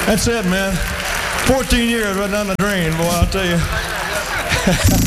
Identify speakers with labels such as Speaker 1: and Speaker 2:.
Speaker 1: That's it, man. 14 years right down the drain, boy, I'll tell you.